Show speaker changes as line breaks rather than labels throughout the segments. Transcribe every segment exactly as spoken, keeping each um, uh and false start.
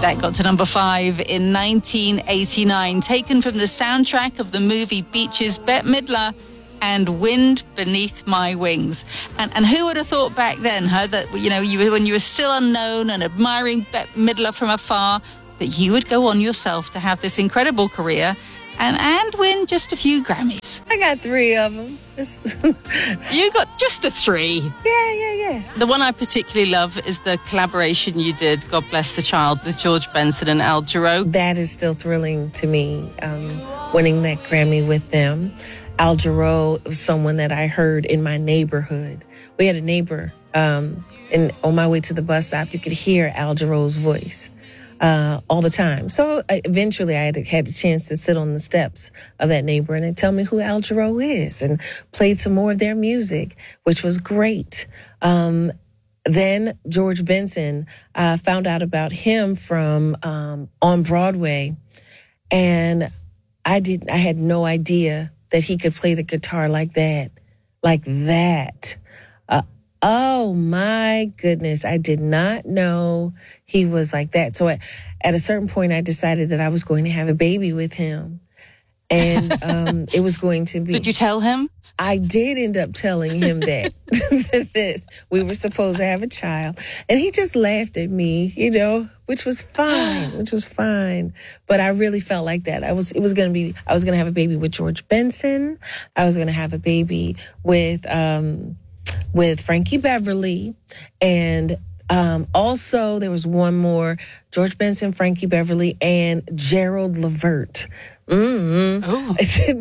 That got to number five in nineteen eighty-nine, taken from the soundtrack of the movie Beaches, Bette Midler and Wind Beneath My Wings. And and who would have thought back then, huh, that, you know, you when you were still unknown and admiring Bette Midler from afar, that you would go on yourself to have this incredible career and, and win just a few Grammys.
I got three of them.
You got just the three.
Yeah, yeah, yeah.
The one I particularly love is the collaboration you did, God Bless the Child, with George Benson and Al Jarreau.
That is still thrilling to me, um, winning that Grammy with them. Al Jarreau was someone that I heard in my neighborhood. We had a neighbor, um, and on my way to the bus stop, you could hear Al Jarreau's voice uh, all the time. So uh, eventually I had, had a chance to sit on the steps of that neighbor and they tell me who Al Jarreau is and played some more of their music, which was great. Um, then George Benson, I uh, found out about him from um, on Broadway, and I did. I had no idea that he could play the guitar like that, like that. Uh, oh my goodness. I did not know he was like that. So at, at a certain point, I decided that I was going to have a baby with him. And um, it was going to be...
Did you tell him?
I did end up telling him that, that we were supposed to have a child. And he just laughed at me, you know, which was fine, which was fine. But I really felt like that. I was, it was going to be, I was going to have a baby with George Benson. I was going to have a baby with, um, with Frankie Beverly. And um, also there was one more, George Benson, Frankie Beverly, and Gerald Levert. Mm-hmm.
Oh.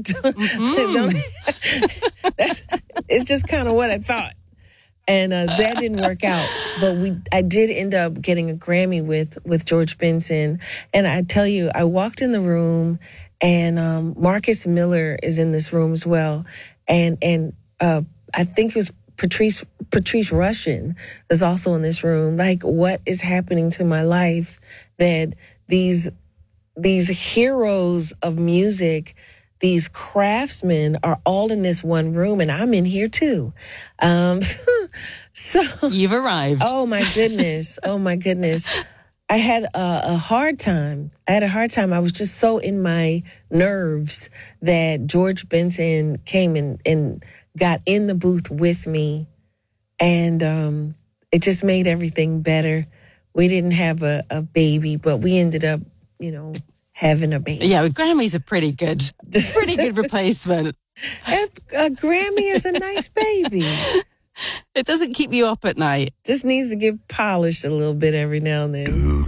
mm-hmm. That's, it's just kind of what I thought. And uh, that didn't work out. But we, I did end up getting a Grammy with, with George Benson. And I tell you, I walked in the room and um, Marcus Miller is in this room as well. And and uh, I think it was Patrice, Patrice Rushen is also in this room. Like, what is happening to my life that these... These heroes of music, these craftsmen are all in this one room, and I'm in here too. Um, so
you've arrived.
Oh my goodness. Oh my goodness. I had a, a hard time. I had a hard time. I was just so in my nerves that George Benson came in and got in the booth with me. And um, it just made everything better. We didn't have a, a baby, but we ended up, you know, having a baby.
Yeah, well, Grammy's a pretty good, pretty good replacement.
A, a Grammy is a nice baby.
It doesn't keep you up at night.
Just needs to get polished a little bit every now and then.